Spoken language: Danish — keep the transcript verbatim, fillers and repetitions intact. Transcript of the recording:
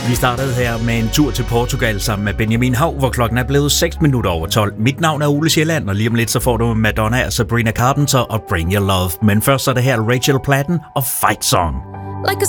Vi startede her med en tur til Portugal sammen med Benjamin Hav, hvor klokken er blevet seks minutter over tolv. Mit navn er Ole Sjælland, og lige om lidt så får du Madonna og Sabrina Carpenter og Bring Your Love. Men først så er det her Rachel Platten og Fight Song. Like a